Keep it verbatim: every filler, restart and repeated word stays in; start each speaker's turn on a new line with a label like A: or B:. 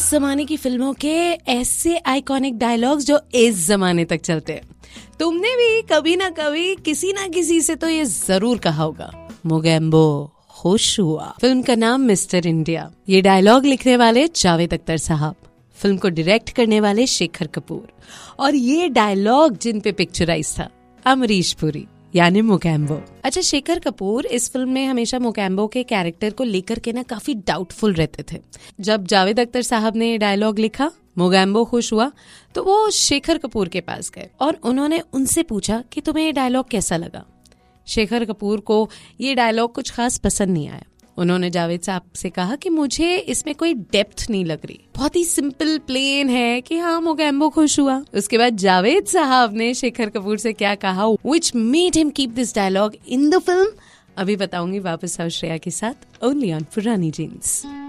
A: उस जमाने की फिल्मों के ऐसे आइकॉनिक डायलॉग्स जो इस जमाने तक चलते हैं। तुमने भी कभी ना कभी किसी ना किसी से तो ये जरूर कहा होगा, मोगेम्बो खुश हुआ। फिल्म का नाम मिस्टर इंडिया। ये डायलॉग लिखने वाले जावेद अख्तर साहब, फिल्म को डायरेक्ट करने वाले शेखर कपूर, और ये डायलॉग जिन पे पिक्चराइज था अमरीश पुरी यानी मोगेम्बो। अच्छा, शेखर कपूर इस फिल्म में हमेशा मोगेम्बो के कैरेक्टर को लेकर के ना काफी डाउटफुल रहते थे। जब जावेद अख्तर साहब ने डायलॉग लिखा मोगेम्बो खुश हुआ, तो वो शेखर कपूर के पास गए और उन्होंने उनसे पूछा कि तुम्हें ये डायलॉग कैसा लगा। शेखर कपूर को ये डायलॉग कुछ खास पसंद नहीं आया। उन्होंने जावेद साहब से कहा कि मुझे इसमें कोई डेप्थ नहीं लग रही, बहुत ही सिंपल प्लेन है कि हाँ मोगेम्बो खुश हुआ। उसके बाद जावेद साहब ने शेखर कपूर से क्या कहा which made him keep this dialogue in the film, अभी बताऊंगी वापस आओ श्रेया के साथ ओनली ऑन पुरानी जीन्स।